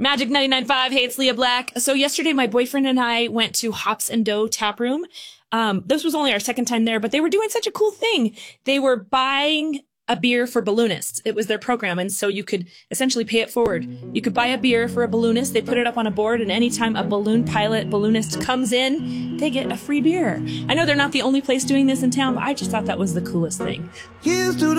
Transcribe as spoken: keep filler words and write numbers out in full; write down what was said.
Magic ninety-nine point five, hey, it's Leah Black. So yesterday, my boyfriend and I went to Hops and Dough Tap Room. Um, this was only our second time there, but they were doing such a cool thing. They were buying a beer for balloonists. It was their program, and so you could essentially pay it forward. You could buy a beer for a balloonist. They put it up on a board, and anytime a balloon pilot balloonist comes in, they get a free beer. I know they're not the only place doing this in town, but I just thought that was the coolest thing. Here's to the